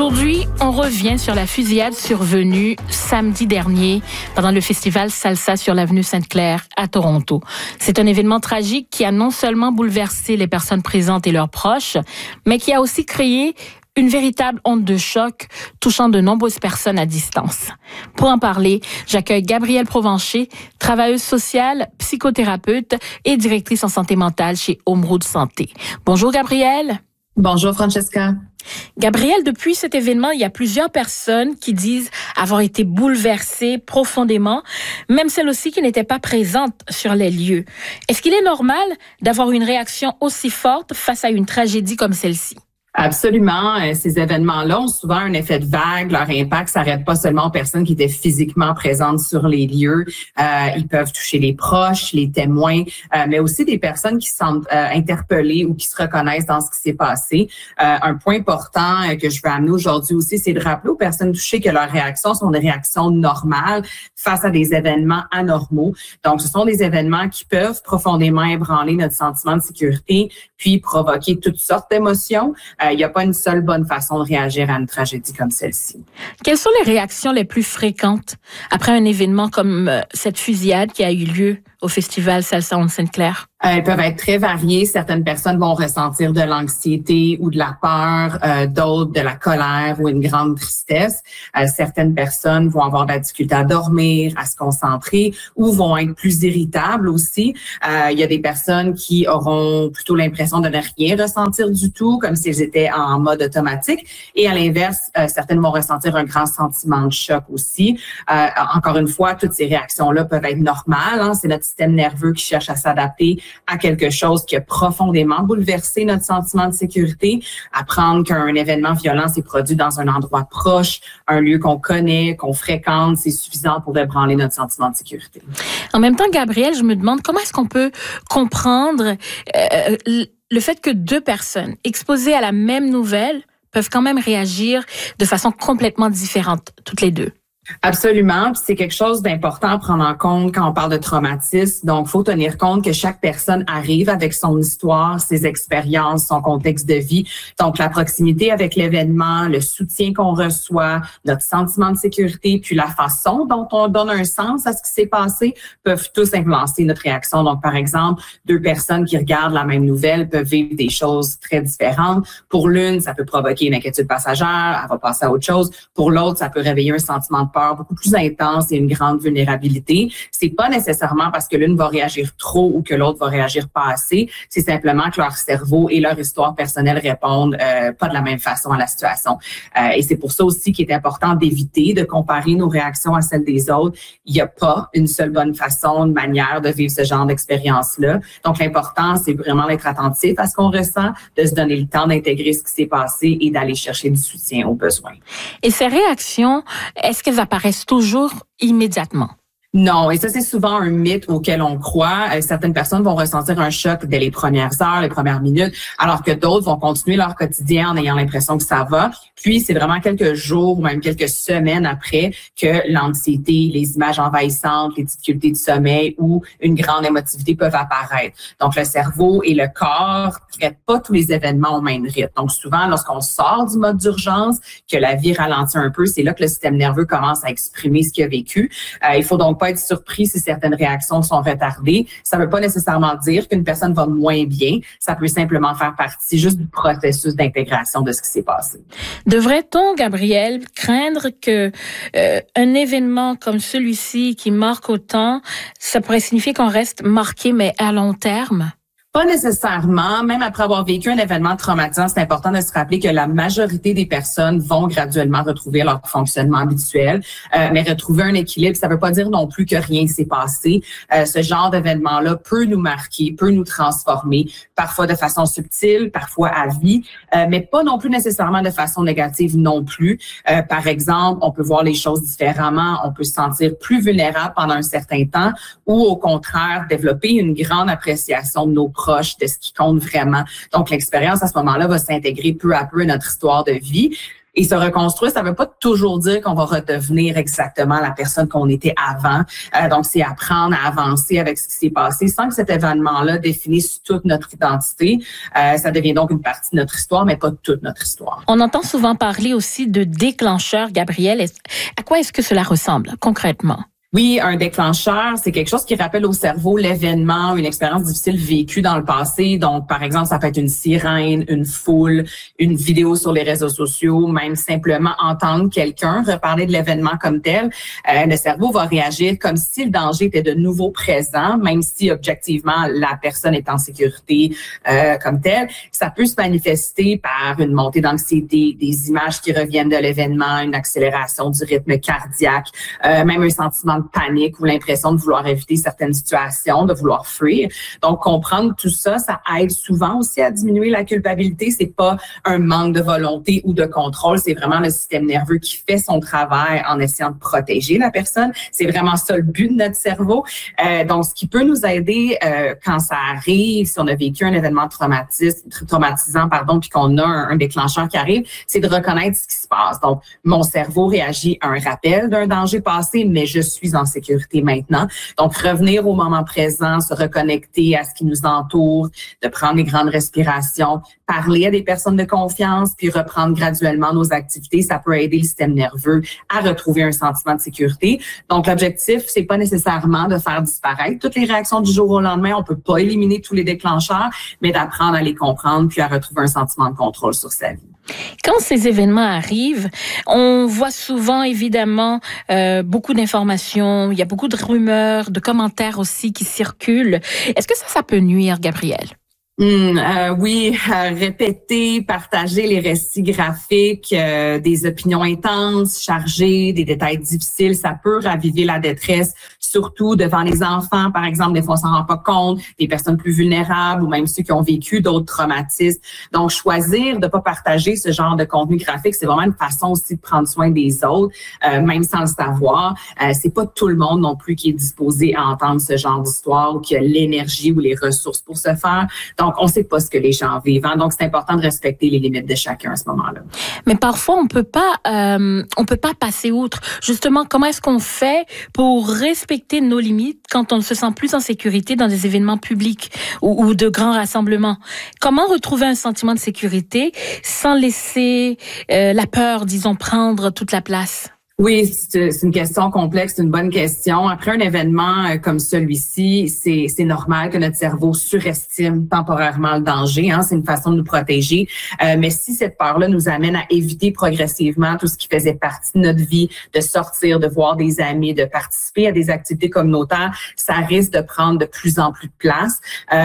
Aujourd'hui, on revient sur la fusillade survenue samedi dernier pendant le festival Salsa sur l'avenue Sainte-Claire à Toronto. C'est un événement tragique qui a non seulement bouleversé les personnes présentes et leurs proches, mais qui a aussi créé une véritable onde de choc touchant de nombreuses personnes à distance. Pour en parler, j'accueille Gabrielle Provencher, travailleuse sociale, psychothérapeute et directrice en santé mentale chez Home Road Santé. Bonjour Gabrielle. Bonjour Francesca. Gabrielle, depuis cet événement, il y a plusieurs personnes qui disent avoir été bouleversées profondément, même celles aussi qui n'étaient pas présentes sur les lieux. Est-ce qu'il est normal d'avoir une réaction aussi forte face à une tragédie comme celle-ci? Absolument. Ces événements-là ont souvent un effet de vague. Leur impact s'arrête pas seulement aux personnes qui étaient physiquement présentes sur les lieux. Ils peuvent toucher les proches, les témoins, mais aussi des personnes qui se sentent interpellées ou qui se reconnaissent dans ce qui s'est passé. Un point important que je veux amener aujourd'hui aussi, c'est de rappeler aux personnes touchées que leurs réactions sont des réactions normales face à des événements anormaux. Donc, ce sont des événements qui peuvent profondément ébranler notre sentiment de sécurité, puis provoquer toutes sortes d'émotions. Il n'y a pas une seule bonne façon de réagir à une tragédie comme celle-ci. Quelles sont les réactions les plus fréquentes après un événement comme cette fusillade qui a eu lieu au festival Salsa en Sainte-Claire? Elles peuvent être très variées. Certaines personnes vont ressentir de l'anxiété ou de la peur, d'autres de la colère ou une grande tristesse. Certaines personnes vont avoir de la difficulté à dormir, à se concentrer ou vont être plus irritables aussi. Il y a des personnes qui auront plutôt l'impression de ne rien ressentir du tout, comme si elles étaient en mode automatique. Et à l'inverse, certaines vont ressentir un grand sentiment de choc aussi. Encore une fois, toutes ces réactions-là peuvent être normales. Hein. C'est notre système nerveux qui cherche à s'adapter à quelque chose qui a profondément bouleversé notre sentiment de sécurité. Apprendre qu'un événement violent s'est produit dans un endroit proche, un lieu qu'on connaît, qu'on fréquente, c'est suffisant pour ébranler notre sentiment de sécurité. En même temps, Gabrielle, je me demande comment est-ce qu'on peut comprendre le fait que deux personnes exposées à la même nouvelle peuvent quand même réagir de façon complètement différente, toutes les deux. Absolument. Puis c'est quelque chose d'important à prendre en compte quand on parle de traumatisme. Donc, il faut tenir compte que chaque personne arrive avec son histoire, ses expériences, son contexte de vie. Donc, la proximité avec l'événement, le soutien qu'on reçoit, notre sentiment de sécurité, puis la façon dont on donne un sens à ce qui s'est passé peuvent tous influencer notre réaction. Donc, par exemple, deux personnes qui regardent la même nouvelle peuvent vivre des choses très différentes. Pour l'une, ça peut provoquer une inquiétude passagère, elle va passer à autre chose. Pour l'autre, ça peut réveiller un sentiment de peur beaucoup plus intense et une grande vulnérabilité. C'est pas nécessairement parce que l'une va réagir trop ou que l'autre va réagir pas assez. C'est simplement que leur cerveau et leur histoire personnelle répondent pas de la même façon à la situation. Et c'est pour ça aussi qu'il est important d'éviter de comparer nos réactions à celles des autres. Il n'y a pas une seule bonne façon, une manière de vivre ce genre d'expérience-là. Donc, l'important, c'est vraiment d'être attentif à ce qu'on ressent, de se donner le temps d'intégrer ce qui s'est passé et d'aller chercher du soutien aux besoins. Et ces réactions, est-ce qu'elles apparaissent toujours immédiatement? Non, et ça, c'est souvent un mythe auquel on croit. Certaines personnes vont ressentir un choc dès les premières heures, les premières minutes, alors que d'autres vont continuer leur quotidien en ayant l'impression que ça va. Puis, c'est vraiment quelques jours ou même quelques semaines après que l'anxiété, les images envahissantes, les difficultés de sommeil ou une grande émotivité peuvent apparaître. Donc, le cerveau et le corps ne traitent pas tous les événements au même rythme. Donc, souvent, lorsqu'on sort du mode d'urgence, que la vie ralentit un peu, c'est là que le système nerveux commence à exprimer ce qu'il a vécu. Il faut donc pas être surpris si certaines réactions sont retardées. Ça ne veut pas nécessairement dire qu'une personne va moins bien. Ça peut simplement faire partie juste du processus d'intégration de ce qui s'est passé. Devrait-on, Gabrielle, craindre que un événement comme celui-ci qui marque autant, ça pourrait signifier qu'on reste marqué, mais à long terme? Pas nécessairement. Même après avoir vécu un événement traumatisant, c'est important de se rappeler que la majorité des personnes vont graduellement retrouver leur fonctionnement habituel. Mais retrouver un équilibre, ça ne veut pas dire non plus que rien ne s'est passé. Ce genre d'événement-là peut nous marquer, peut nous transformer, parfois de façon subtile, parfois à vie, mais pas non plus nécessairement de façon négative non plus. Par exemple, on peut voir les choses différemment, on peut se sentir plus vulnérable pendant un certain temps ou au contraire développer une grande appréciation de nos proches, de ce qui compte vraiment. Donc, l'expérience à ce moment-là va s'intégrer peu à peu à notre histoire de vie. Et se reconstruire, ça veut pas toujours dire qu'on va redevenir exactement la personne qu'on était avant. Donc, c'est apprendre à avancer avec ce qui s'est passé sans que cet événement-là définisse toute notre identité. Ça devient donc une partie de notre histoire, mais pas toute notre histoire. On entend souvent parler aussi de déclencheur, Gabrielle. À quoi est-ce que cela ressemble concrètement? Oui, un déclencheur, c'est quelque chose qui rappelle au cerveau l'événement, une expérience difficile vécue dans le passé. Donc, par exemple, ça peut être une sirène, une foule, une vidéo sur les réseaux sociaux, même simplement entendre quelqu'un reparler de l'événement comme tel. Le cerveau va réagir comme si le danger était de nouveau présent, même si objectivement la personne est en sécurité comme telle. Ça peut se manifester par une montée d'anxiété, des images qui reviennent de l'événement, une accélération du rythme cardiaque, même un sentiment de panique ou l'impression de vouloir éviter certaines situations, de vouloir fuir. Donc, comprendre tout ça, ça aide souvent aussi à diminuer la culpabilité. C'est pas un manque de volonté ou de contrôle, c'est vraiment le système nerveux qui fait son travail en essayant de protéger la personne. C'est vraiment ça le but de notre cerveau. Donc, ce qui peut nous aider quand ça arrive, si on a vécu un événement traumatisant, puis qu'on a un déclencheur qui arrive, c'est de reconnaître ce qui se passe. Donc, mon cerveau réagit à un rappel d'un danger passé, mais je suis en sécurité maintenant. Donc, revenir au moment présent, se reconnecter à ce qui nous entoure, de prendre des grandes respirations, parler à des personnes de confiance, puis reprendre graduellement nos activités, ça peut aider le système nerveux à retrouver un sentiment de sécurité. Donc, l'objectif, c'est pas nécessairement de faire disparaître toutes les réactions du jour au lendemain. On peut pas éliminer tous les déclencheurs, mais d'apprendre à les comprendre puis à retrouver un sentiment de contrôle sur sa vie. Quand ces événements arrivent, on voit souvent, évidemment, beaucoup d'informations. Il y a beaucoup de rumeurs, de commentaires aussi qui circulent. Est-ce que ça peut nuire, Gabrielle? Oui, répéter, partager les récits graphiques, des opinions intenses, chargées, des détails difficiles, ça peut raviver la détresse, surtout devant les enfants, par exemple, des fois on s'en rend pas compte, des personnes plus vulnérables ou même ceux qui ont vécu d'autres traumatismes. Donc, choisir de pas partager ce genre de contenu graphique, c'est vraiment une façon aussi de prendre soin des autres, même sans le savoir. C'est pas tout le monde non plus qui est disposé à entendre ce genre d'histoire ou qui a l'énergie ou les ressources pour se faire. Donc, on ne sait pas ce que les gens vivent. Hein? Donc, c'est important de respecter les limites de chacun à ce moment-là. Mais parfois, on peut pas passer outre. Justement, comment est-ce qu'on fait pour respecter nos limites quand on se sent plus en sécurité dans des événements publics ou de grands rassemblements? Comment retrouver un sentiment de sécurité sans laisser la peur, disons, prendre toute la place? Oui, c'est une question complexe, c'est une bonne question. Après un événement comme celui-ci, c'est normal que notre cerveau surestime temporairement le danger. Hein, c'est une façon de nous protéger. Mais si cette peur-là nous amène à éviter progressivement tout ce qui faisait partie de notre vie, de sortir, de voir des amis, de participer à des activités communautaires, ça risque de prendre de plus en plus de place.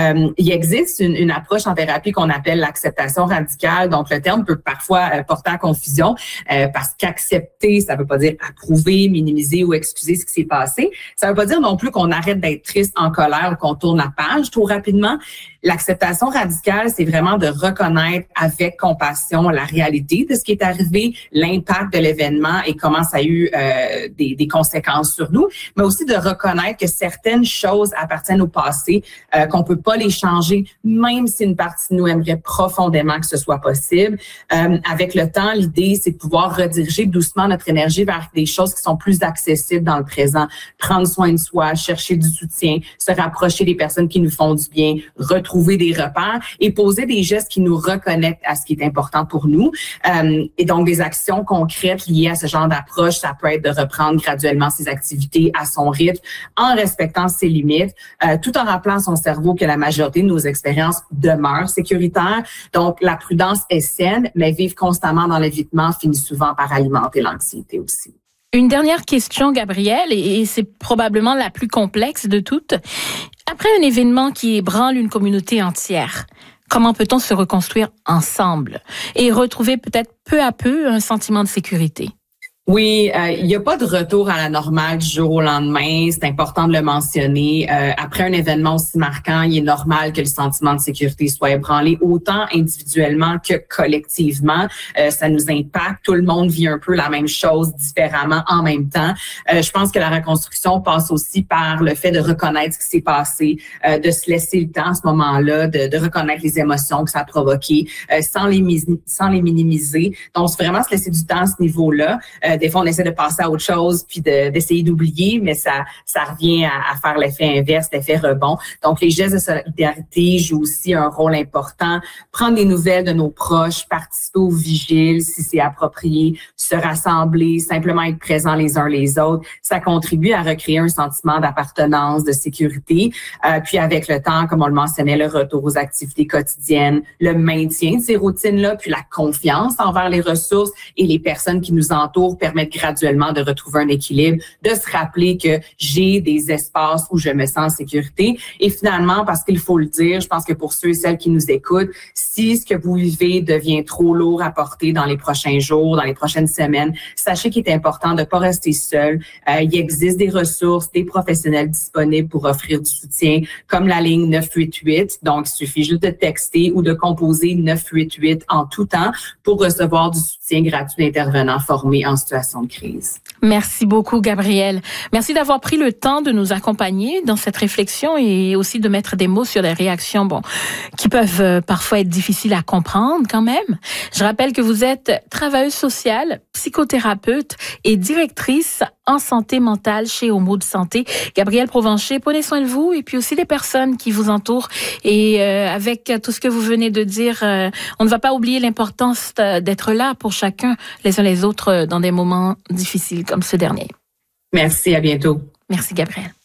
Il existe une approche en thérapie qu'on appelle l'acceptation radicale. Donc, le terme peut parfois porter à confusion parce qu'accepter, ça veut pas dire approuver, minimiser ou excuser ce qui s'est passé. Ça veut pas dire non plus qu'on arrête d'être triste, en colère ou qu'on tourne la page trop rapidement. L'acceptation radicale, c'est vraiment de reconnaître avec compassion la réalité de ce qui est arrivé, l'impact de l'événement et comment ça a eu des conséquences sur nous, mais aussi de reconnaître que certaines choses appartiennent au passé, qu'on peut pas les changer, même si une partie de nous aimerait profondément que ce soit possible. Avec le temps, l'idée, c'est de pouvoir rediriger doucement notre énergie vers des choses qui sont plus accessibles dans le présent, prendre soin de soi, chercher du soutien, se rapprocher des personnes qui nous font du bien, retrouver des repères et poser des gestes qui nous reconnectent à ce qui est important pour nous. Et donc, des actions concrètes liées à ce genre d'approche, ça peut être de reprendre graduellement ses activités à son rythme, en respectant ses limites, tout en rappelant à son cerveau que la majorité de nos expériences demeurent sécuritaires. Donc, la prudence est saine, mais vivre constamment dans l'évitement finit souvent par alimenter l'anxiété aussi. Une dernière question, Gabrielle, et c'est probablement la plus complexe de toutes. Après un événement qui ébranle une communauté entière, comment peut-on se reconstruire ensemble et retrouver peut-être peu à peu un sentiment de sécurité? Oui, il n'y a pas de retour à la normale du jour au lendemain. C'est important de le mentionner. Après un événement aussi marquant, il est normal que le sentiment de sécurité soit ébranlé, autant individuellement que collectivement. Ça nous impacte. Tout le monde vit un peu la même chose différemment en même temps. Je pense que la reconstruction passe aussi par le fait de reconnaître ce qui s'est passé, de se laisser le temps à ce moment-là, de reconnaître les émotions que ça a provoquées, sans les minimiser. Donc, c'est vraiment se laisser du temps à ce niveau-là. Des fois, on essaie de passer à autre chose puis d'essayer d'oublier, mais ça revient à faire l'effet inverse, l'effet rebond. Donc, les gestes de solidarité jouent aussi un rôle important. Prendre des nouvelles de nos proches, participer aux vigiles si c'est approprié, se rassembler, simplement être présents les uns les autres, ça contribue à recréer un sentiment d'appartenance, de sécurité. Puis avec le temps, comme on le mentionnait, le retour aux activités quotidiennes, le maintien de ces routines-là, puis la confiance envers les ressources et les personnes qui nous entourent permettent graduellement de retrouver un équilibre, de se rappeler que j'ai des espaces où je me sens en sécurité. Et finalement, parce qu'il faut le dire, je pense que pour ceux et celles qui nous écoutent, si ce que vous vivez devient trop lourd à porter dans les prochains jours, dans les prochaines semaines, sachez qu'il est important de ne pas rester seul. Il existe des ressources, des professionnels disponibles pour offrir du soutien, comme la ligne 988. Donc, il suffit juste de texter ou de composer 988 en tout temps pour recevoir du soutien gratuit d'intervenants formés en situation de crise. Merci beaucoup, Gabrielle. Merci d'avoir pris le temps de nous accompagner dans cette réflexion et aussi de mettre des mots sur des réactions, qui peuvent parfois être difficiles à comprendre quand même. Je rappelle que vous êtes travailleuse sociale, psychothérapeute et directrice en santé mentale chez Homo de Santé. Gabrielle Provencher, prenez soin de vous et puis aussi des personnes qui vous entourent. Et avec tout ce que vous venez de dire, on ne va pas oublier l'importance d'être là pour chacun, les uns les autres, dans des moments difficiles comme ce dernier. Merci, à bientôt. Merci, Gabrielle.